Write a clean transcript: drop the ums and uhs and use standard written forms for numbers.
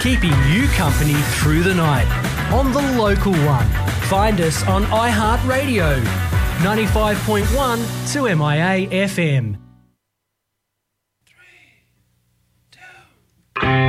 keeping you company through the night on the local one. Find us on iHeartRadio, 95.1 2MIA FM.